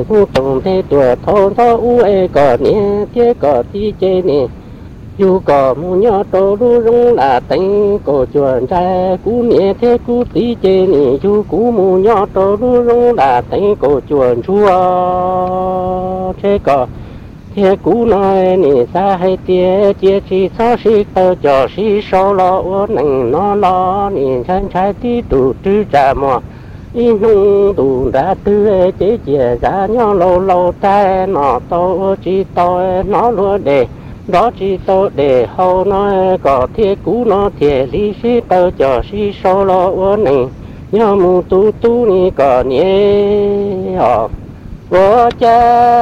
nè hu tông thế tuổi thâu thâu u e cỏ nè thế cỏ tí chê nè dù cỏ mu nhớ tô lu rung là tánh cổ chuồn trai cú nè thế cú tí chê nè dù cú mu nhớ tô lu rung là tánh cổ chuồn chua thế cỏ thế cú nói nè xa hay tia chia chi sao xí tao cho xí sâu lo nành nó lo nè chân trái tí tụ tư trà mò in nung tụ đã tư chế chia ra nhau lâu lâu tay nó tao chỉ tao nó luôn để đó chỉ tao để hậu nói có thế cú nó thế lý xí tao cho xí sâu lo nành nhau mu tu tu nè có nhé họ vợ cha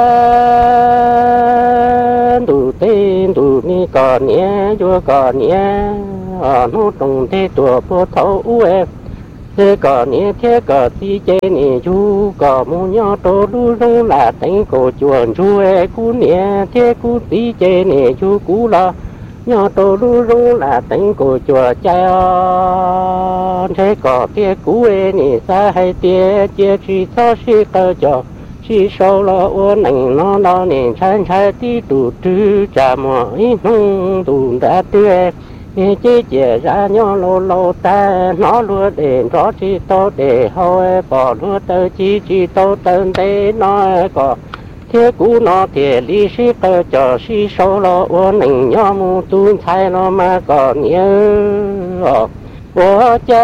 đủ tên đủ ni còn nhé chúa còn nhé nó trồng thế tuổi phố thấu em thế còn nhé thế còn tí chế nè chú có mu nhớ tô đu rung là đánh cổ chuồn chú e cú nhé thế cú tí chế nè chú cú lo nhớ tô đu rung là đánh cổ chùa cha thế có thế cú e nè xa hay tia chia chi sao xí cơ cho chỉ sau lo uốn ảnh nó lo nền trái trái tí tụ trư trà mò ít nung tụ đã tươi nghe chế chè ra nhau lâu lâu ta nó lúa đền rõ chi tô để hôi bỏ lúa tơ chi tô tên thế nó có thế cũ nó thì lý sĩ tơ cho si sau lo uốn ảnh nhau mu tuôn thay nó mà còn nhớ của cha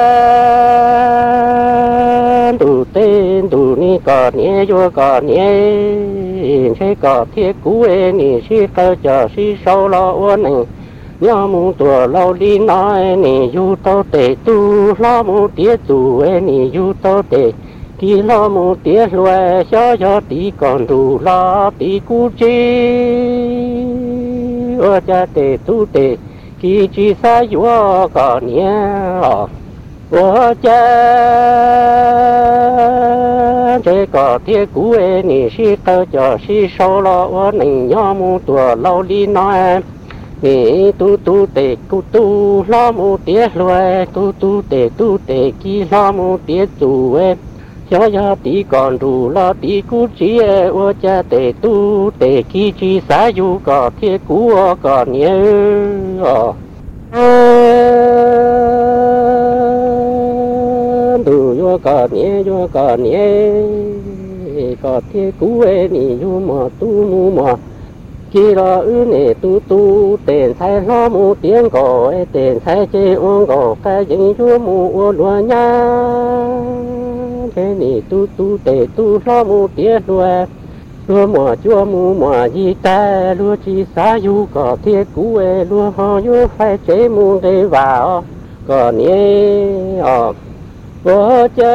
đủ tên đủ ni còn nhé vua còn nhé thế có thiết cú e ni si tơ cho si sâu lo uốn này nhớ mu tua lâu đi nói ni du tô tề tu lo mu tía tu e ni du tô tề kỳ lo mu tía loe cho tí còn đủ lo tí cú chi ở cha tề tu tề kỳ chi sa vua còn nhé vợ cha thế có thế cú e nè si tơ cho si sâu lo nè nhớ mu tua lâu đi nói nè tu tề cu tu lo mu tía loe tu tề kỳ lo mu tía tu em cho tí còn đủ lo tí cú chi e vợ cha tề tu tề kỳ chi sa du có thế cú còn nhớ đủ vô còn nhé có thế cú e nì vô mò tu mu mò khi lo ư nè tu tiền thay lo mu tiếng cổ tiền thay chê uống cổ cái dính vô mu lúa nhá thế nì tu tề tu lo mu tiếng lúa mò chua mu mò gì ta lúa chi xá du có thế cú e lúa ho vô phải chế mu để vào còn nhé vợ cha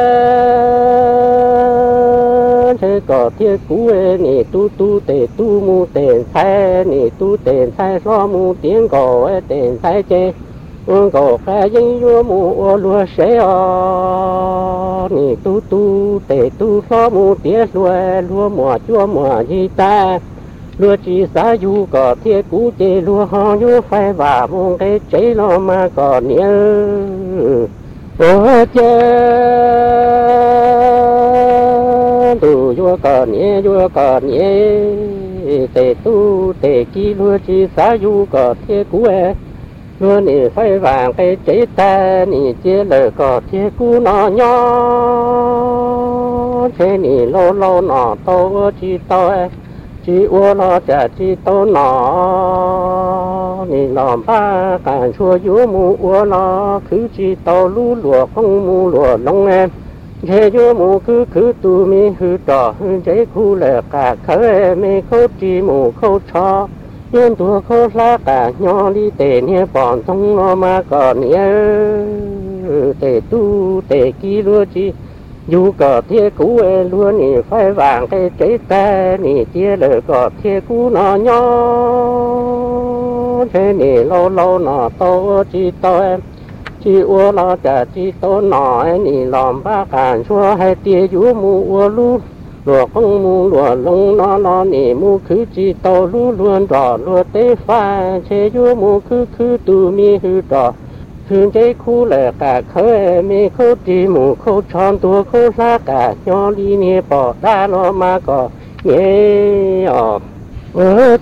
thế có thiết cú e nè tu tề tu mu tiền thay nè tu tiền thay lo mu tiếng cổ tiền thay chê cổ cái dính vô mu lúa sẽ nè tu tề tu lo mu tiếng lúa mò chua mò gì ta lúa chỉ xá du có thiết cú chê lúa ho vô phải vào mu cái chế lo mà còn nhớ vợ cha tu vua còn nhé tề tu tề kỳ lúa chi xá du có thế cú e lúa nè phải vàng cái chế ta nè chia lời có thế cú nó nhỏ thế nè lâu lâu nó to chi to e chi ua nó chả chi to nó nè làm ba cả chua vú mu ua nó cứ chi to lú lúa không mu lúa nông em thế vú mu cứ tu mi hư trò hư chế khu lệ cả khơi mi khâu chi mu khâu cho yên tua khâu lá cả nhỏ đi tề nhé bọn thông nó mà còn nhé tề tu tề kỳ lúa chi dù có thế cú e luôn nè phải vàng cái chế ta nè chia lời có thế cú nó nhỏ thế nè lâu lâu nó to chi to em chi ua lo chả chi to nó nè làm ba cản xua hay tia dù mu ua lu lúa không mu lúa lông nó nè mu cứ chi to lu luôn đỏ lúa tế pha chế dù mu cứ tu mi hư đỏ thương chế khu lệ cả khơi mi khô đi mù khô tròn tua khô lá cả nhỏ đi nè bỏ đa nó mà có nhé ở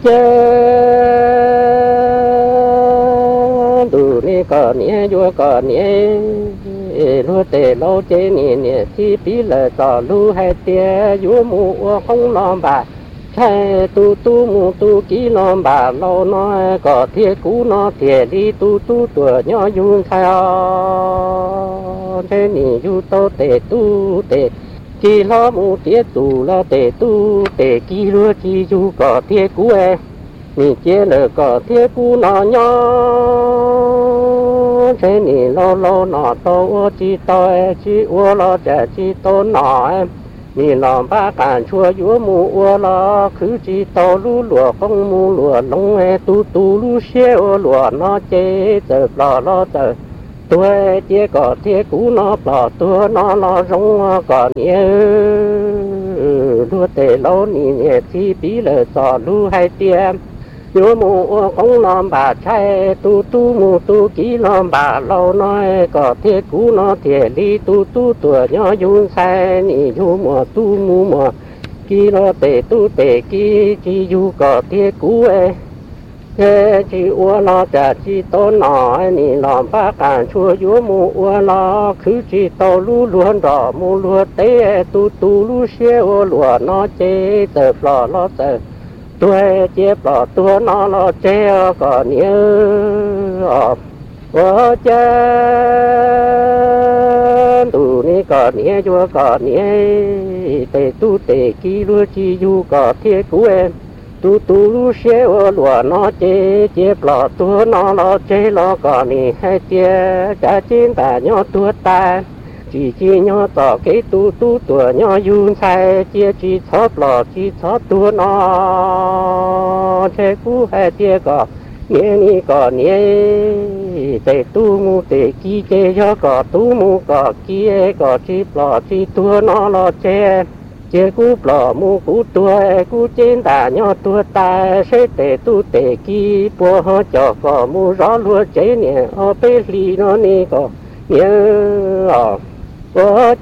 trên đủ nè có nhé vua có nhé lúa tê lâu chế nè nè chi bí lệ tỏ lú hay tia vua mù không lo bà thế tu tu mu tu kỹ nó bà lâu nó có thiệt cũ nó thiệt đi tu tu tuổi nhỏ yun sao thế ni yu tô tề tu tề chỉ lo mu tiết tu lo tề tu tề kỹ lúa chỉ yu có thiệt cũ em ni chế lỡ có thiệt cũ nó nhỏ thế ni lo lo nó tô chỉ tô chỉ u lo chả chỉ tô nó em ni lòng ba cản chua yúa mu ua lo cứ chỉ tàu lú lúa không mu lúa lông e tu tu lú xe lúa nó chế giờ lo giờ tôi chế có thế cũ nó bỏ tôi nó rong có nhẹ lúa tê lâu ni nhẹ chi bí lợ sò lú hay tiêm yúa mu không lòng bà trai tu tu mu tu kỹ lòng bà lâu nói có thế cũ nó thiệt đi tu tu tuổi nhỏ yun sai ni yu mùa tu mu mùa kỹ nó tề tu tề kỹ chỉ yu có thế cũ ấy thế chỉ ua lo chả chỉ tô nọ ni lòng ba cản chua yúa mu ua lo cứ chỉ tô lu luôn đỏ mu lúa tế tu tu lu xe lúa nó chế giờ lo giờ tôi chế bỏ tôi nó chế có nhớ ở trên tụ ni có nhớ chúa có nhớ tề tu tề kỹ lúa chi du có thiết cũ em tu tu lúa xe lúa nó chế bỏ tôi nó chế lo có ni hay chế trả chín ta nhỏ tua ta chỉ nhỏ tỏ cái tu tuổi nhỏ yun sai chia chỉ chót lò chỉ chót tua nó chế cú hay chia có nhẹ ni có nhẹ tề tu mu tề kí chế cho có tu mu có kia có chỉ lò chỉ tua nó lo chế cú lò mu cú tua cú trên ta nhỏ tua ta sẽ tề tu tề kí bùa họ cho có mu rõ lúa chế nè ở bên lì nó nè có nhớ ở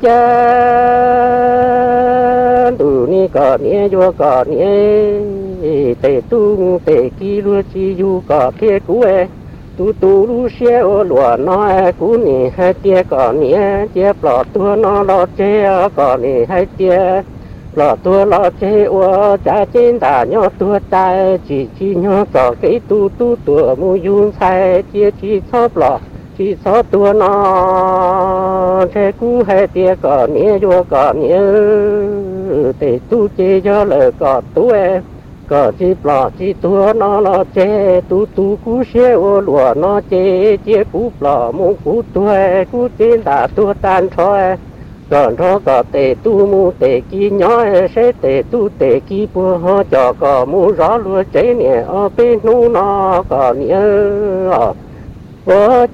trên tụ ni có nhẹ vua có nhẹ tề tu tề kỹ lúa chi yu có thiệt cũ e tu tu lúa xe lúa nó cũ ni hai tia có nhẹ tia bỏ tua nó lo che có ni hai tia bỏ tua lo che ô cha trên ta nhỏ tua ta chỉ nhỏ có cái tu tua mu yun sai tia chỉ chóp lọ chỉ số tua nó thế cú hay tia có nhẹ vua có nhẹ tề tu chế cho lời có tu em có chỉ bỏ chỉ tua nó lo chế tu cú xe ô lúa nó chế cú bỏ mu cú tua cú trên ta tua tan thôi còn đó có tề tu mu tề kỹ nhỏ sẽ tề tu tề kỹ bùa họ cho có mu rõ lúa chế nè ở bên nu nó có nhẹ ở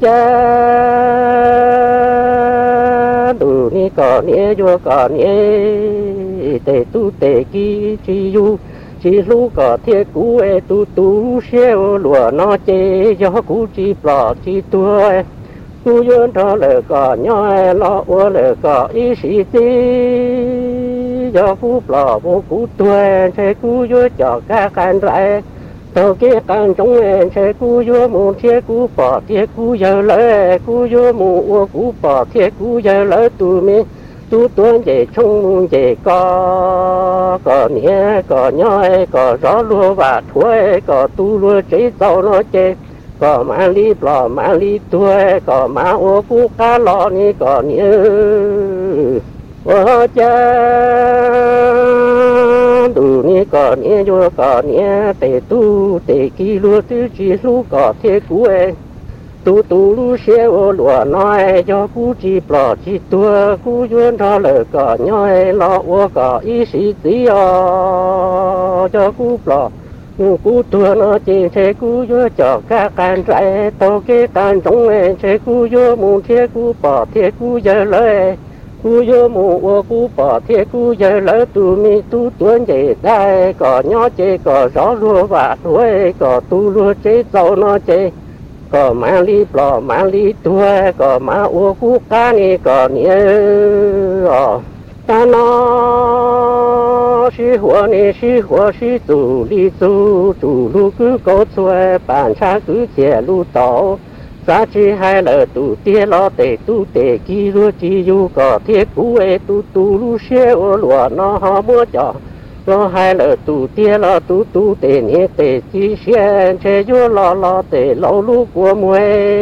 trên tụ ni có nhẹ vua có nhẹ tề tu tề kỹ chỉ yu chỉ lu có thiệt cũ e tu xe lúa nó chế cho cũ chỉ bỏ chỉ tua cú yun cho lỡ có nhỏ lo ua lỡ có ý sĩ tí cho cú bỏ vô cú tua chế cú yun cho các can lại tao kia can trong em chế cú yun một thiết cú bỏ thiết cú giờ lỡ cú yun một ua cú bỏ thiết cú giờ lỡ tu mi tu tuấn về chung về có nhẹ có nhỏ có rõ lúa và thuê có tu lúa chế giàu nó chế có má li bò má li tuổi có má ô cú cá lò ni có nhớ ở trên tụ ni có nhớ vua có nhớ tề tu tề kỹ lúa tứ chỉ lú có thế cú e tu lú xe ô lúa nói cho cú chỉ bò chỉ tua cú yun cho lỡ có nhoi lo ô có ý sĩ tí cho cú bò cú tua nó chỉ thế cú yun cho các can trái tao cái can trong em thế cú yun một thế cú bỏ thế cú giờ lỡ cú yun một ô cú bỏ thế cú giờ lỡ tu mi tu tuấn về đây có nhỏ chế có rõ lúa và tuổi có tu lúa chế giàu nó chế có má li bò má li tua có má ô cú cá ni có nhé ta nó sĩ hùa sĩ chủ li chủ lu cứ có xuôi bản cha cứ chè lu tàu giá trị hai là tu tia lo tệ tu tệ kí lu chi yu có thiết cú e tu lu xe ô lúa nó họ mua cho lo hai là tu tia lo tu tệ nhé tệ chi xe che yu lo tệ lo lu của muê